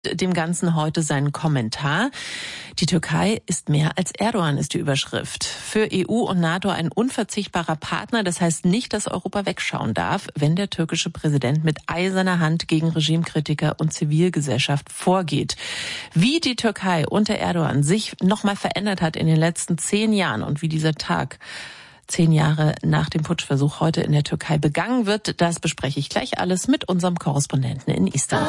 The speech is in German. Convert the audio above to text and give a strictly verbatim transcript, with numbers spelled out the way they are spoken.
Dem Ganzen heute seinen Kommentar. Die Türkei ist mehr als Erdogan, ist die Überschrift. Für E U und NATO ein unverzichtbarer Partner. Das heißt nicht, dass Europa wegschauen darf, wenn der türkische Präsident mit eiserner Hand gegen Regimekritiker und Zivilgesellschaft vorgeht. Wie die Türkei unter Erdogan sich nochmal verändert hat in den letzten zehn Jahren und wie dieser Tag zehn Jahre nach dem Putschversuch heute in der Türkei begangen wird, das bespreche ich gleich alles mit unserem Korrespondenten in Istanbul.